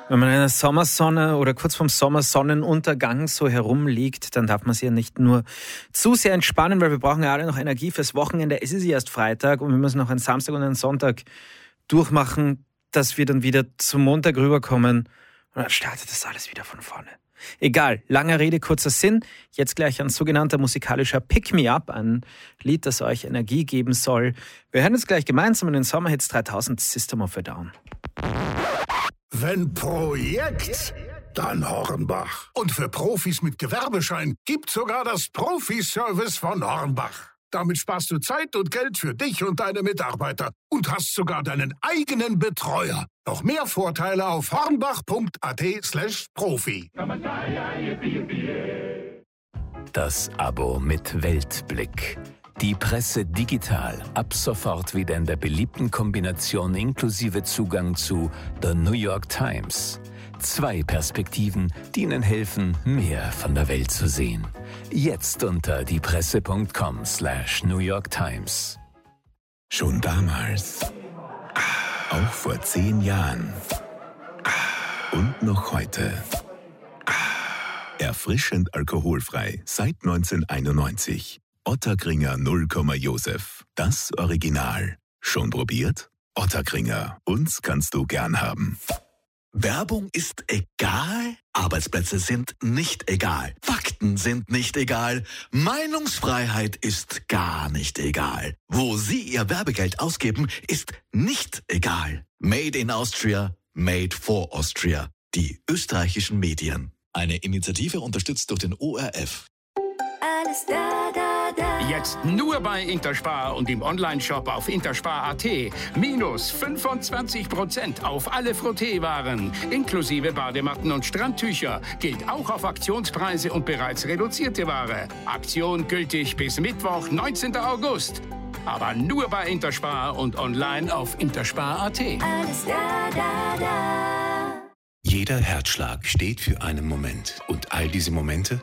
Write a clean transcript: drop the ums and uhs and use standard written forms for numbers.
Wenn man in der Sommersonne oder kurz vorm Sommersonnenuntergang so herumliegt, dann darf man sich ja nicht nur zu sehr entspannen, weil wir brauchen ja alle noch Energie fürs Wochenende. Es ist ja erst Freitag und wir müssen noch einen Samstag und einen Sonntag durchmachen, dass wir dann wieder zum Montag rüberkommen und dann startet das alles wieder von vorne. Egal, langer Rede, kurzer Sinn. Jetzt gleich ein sogenannter musikalischer Pick-me-up, ein Lied, das euch Energie geben soll. Wir hören jetzt gleich gemeinsam in den Sommerhits 3000 System of a Down. Wenn Projekt, dann Hornbach. Und für Profis mit Gewerbeschein gibt's sogar das Profi-Service von Hornbach. Damit sparst du Zeit und Geld für dich und deine Mitarbeiter und hast sogar deinen eigenen Betreuer. Noch mehr Vorteile auf hornbach.at/Profi. Das Abo mit Weltblick. Die Presse digital. Ab sofort wieder in der beliebten Kombination inklusive Zugang zu The New York Times. 2 Perspektiven, die Ihnen helfen, mehr von der Welt zu sehen. Jetzt unter diepresse.com/New York Times. Schon damals. Auch vor 10 Jahren. Und noch heute. Erfrischend alkoholfrei seit 1991. Ottakringer 0, Josef. Das Original. Schon probiert? Ottakringer. Uns kannst du gern haben. Werbung ist egal, Arbeitsplätze sind nicht egal, Fakten sind nicht egal, Meinungsfreiheit ist gar nicht egal. Wo Sie Ihr Werbegeld ausgeben, ist nicht egal. Made in Austria, made for Austria. Die österreichischen Medien. Eine Initiative unterstützt durch den ORF. Alles da, da, da. Jetzt nur bei Interspar und im Onlineshop auf interspar.at. Minus 25% auf alle Frotteewaren, inklusive Badematten und Strandtücher. Gilt auch auf Aktionspreise und bereits reduzierte Ware. Aktion gültig bis Mittwoch, 19. August. Aber nur bei Interspar und online auf interspar.at. Alles da, da, da. Jeder Herzschlag steht für einen Moment. Und all diese Momente